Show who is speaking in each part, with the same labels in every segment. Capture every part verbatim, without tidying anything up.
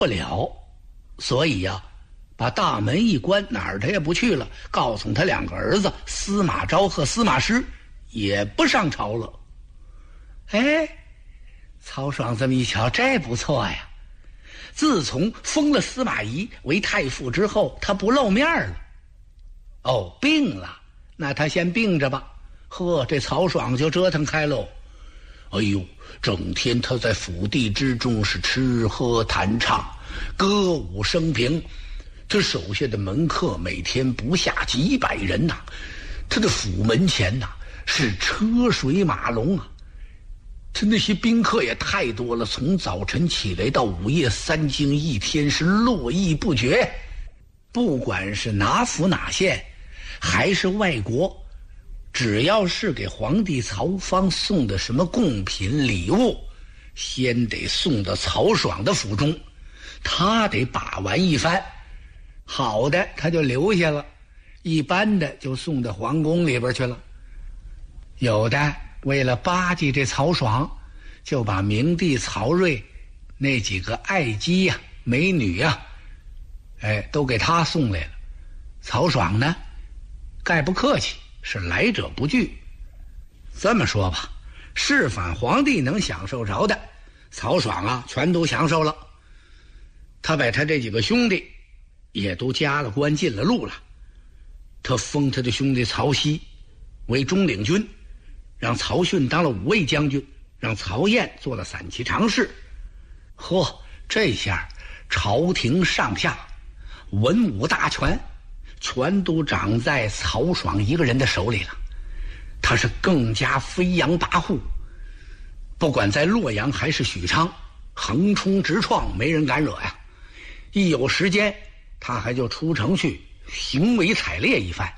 Speaker 1: 不了，所以呀、啊，把大门一关，哪儿他也不去了，告诉他两个儿子司马昭和司马师也不上朝了。哎，曹爽这么一瞧，这不错呀。自从封了司马懿为太傅之后，他不露面了。哦，病了，那他先病着吧。呵，这曹爽就折腾开喽。哎呦，整天他在府邸之中是吃喝弹唱，歌舞升平。他手下的门客每天不下几百人呐、啊，他的府门前呐、啊、是车水马龙啊。他那些宾客也太多了，从早晨起来到午夜三更，一天是络绎不绝。不管是哪府哪县，还是外国，只要是给皇帝曹芳送的什么贡品礼物，先得送到曹爽的府中，他得把玩一番。好的他就留下了，一般的就送到皇宫里边去了。有的为了巴结这曹爽，就把明帝曹睿那几个爱姬呀、啊、美女呀、啊，哎，都给他送来了。曹爽呢，概不客气，是来者不拒。这么说吧，是反皇帝能享受着的，曹爽啊，全都享受了。他把他这几个兄弟也都加了官，进了禄了。他封他的兄弟曹熙为中领军，让曹训当了五卫将军，让曹燕做了散骑常侍。呵，这下朝廷上下文武大权全都掌在曹爽一个人的手里了。他是更加飞扬跋扈，不管在洛阳还是许昌，横冲直撞，没人敢惹呀。一有时间他还就出城去行为采猎一番。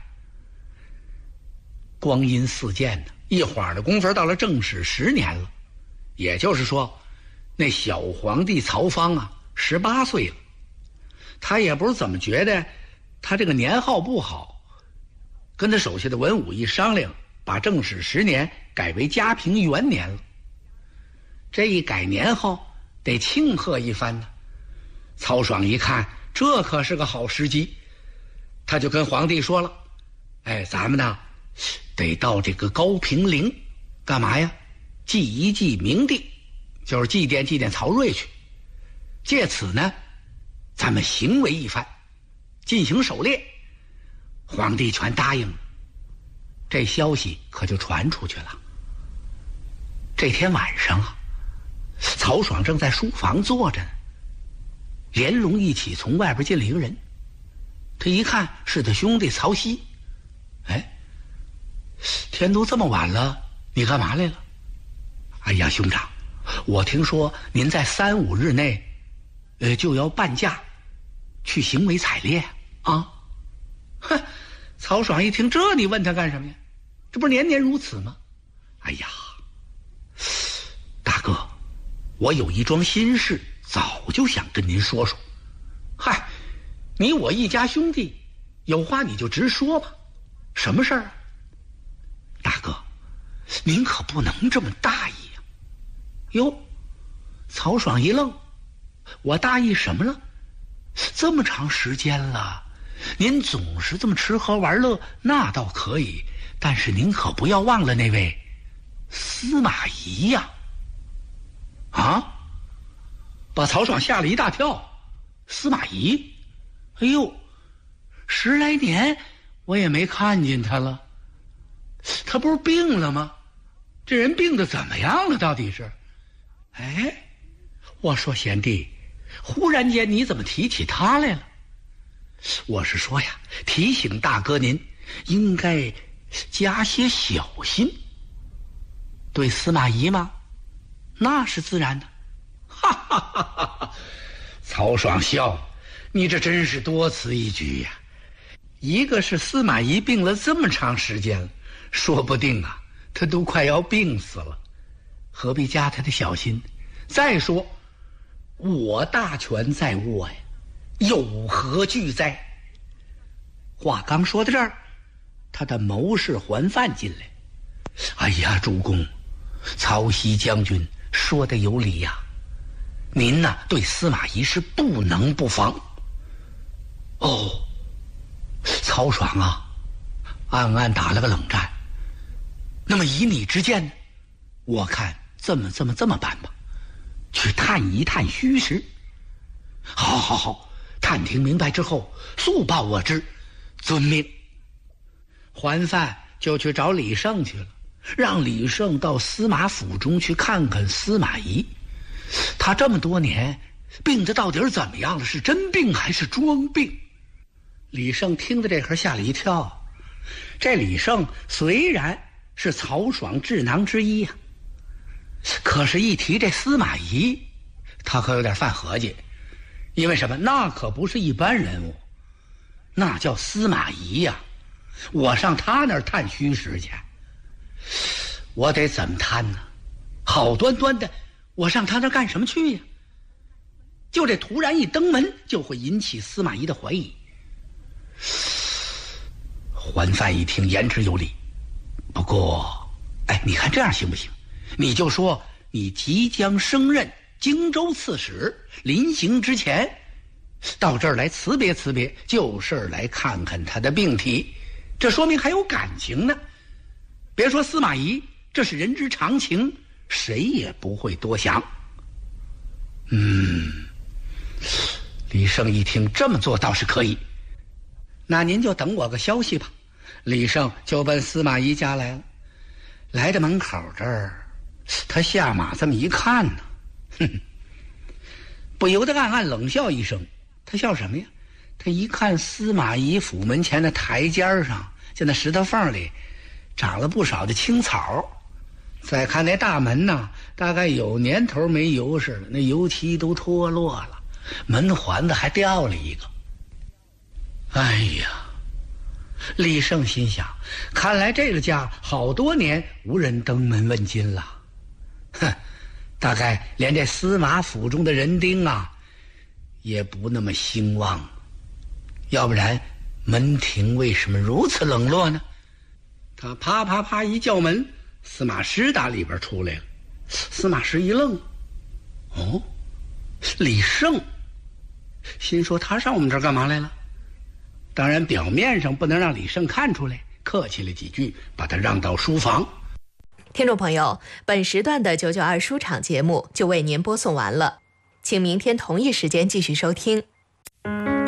Speaker 1: 光阴似箭呢，一会儿的功夫到了正始十年了，也就是说那小皇帝曹芳啊十八岁了。他也不是怎么觉得他这个年号不好，跟他手下的文武一商量，把正始十年改为嘉平元年了。这一改年号得庆贺一番呢。曹爽一看这可是个好时机，他就跟皇帝说了，哎，咱们呢得到这个高平陵干嘛呀？祭一祭明帝，就是祭奠祭奠曹睿去。借此呢咱们行为一番，进行狩猎。皇帝全答应了。这消息可就传出去了。这天晚上啊，曹爽正在书房坐着呢，连龙一起从外边进了一个人。他一看是他兄弟曹熙。哎，天都这么晚了，你干嘛来了？哎呀，兄长，我听说您在三五日内呃，就要半价去行为采猎啊。哼，曹爽一听这，你问他干什么呀？这不是年年如此吗？哎呀，大哥，我有一桩心事，早就想跟您说说。嗨，你我一家兄弟，有话你就直说吧。什么事儿啊？大哥，您可不能这么大意呀。哟，曹爽一愣，我大意什么了？这么长时间了，您总是这么吃喝玩乐，那倒可以，但是您可不要忘了那位司马懿呀。啊，把曹爽吓了一大跳。司马懿？哎呦，十来年我也没看见他了。他不是病了吗？这人病得怎么样了到底是？哎，我说贤弟，忽然间你怎么提起他来了？我是说呀，提醒大哥您应该加些小心。对司马懿吗？那是自然的。哈哈哈哈哈！曹爽笑，你这真是多此一举呀。一个是司马懿病了这么长时间了，说不定啊他都快要病死了，何必加他的小心？再说我大权在握呀，有何惧哉？话刚说到这儿，他的谋士桓范进来。哎呀，主公，曹熙将军说的有理呀。 您呢对司马懿是不能不防。哦，曹爽啊，暗暗打了个冷战。那么以你之见呢？我看这么这么这么办吧，去探一探虚实。好好好，探听明白之后，速报我知，遵命。桓范就去找李胜去了，让李胜到司马府中去看看司马懿。他这么多年病得到底怎么样了？是真病还是装病？李胜听到这会儿吓了一跳。这李胜虽然是曹爽智囊之一啊，可是一提这司马懿，他可有点犯合计。因为什么？那可不是一般人物，那叫司马懿呀、啊！我上他那儿探虚实去，我得怎么探呢？好端端的，我上他那儿干什么去呀？就这突然一登门，就会引起司马懿的怀疑。桓范一听，言之有理。不过，哎，你看这样行不行？你就说你即将升任荆州刺史，临行之前到这儿来辞别辞别，就事来看看他的病体，这说明还有感情呢。别说司马懿，这是人之常情，谁也不会多想。嗯，李胜一听这么做倒是可以，那您就等我个消息吧。李胜就奔司马懿家来了。来到门口这儿，他下马这么一看呢，哼，不由得暗暗冷笑一声。他笑什么呀？他一看司马懿府门前的台阶上，就那石头缝里长了不少的青草。再看那大门呢，大概有年头没油似的，那油漆都脱落了，门环子还掉了一个。哎呀，李胜心想，看来这个家好多年无人登门问津了。哼，大概连这司马府中的人丁啊也不那么兴旺，要不然门庭为什么如此冷落呢？他啪啪啪一叫门，司马师打里边出来了。司马师一愣，哦，李胜，心说他上我们这儿干嘛来了？当然表面上不能让李胜看出来，客气了几句，把他让到书房。
Speaker 2: 听众朋友，本时段的九九二书场节目就为您播送完了，请明天同一时间继续收听。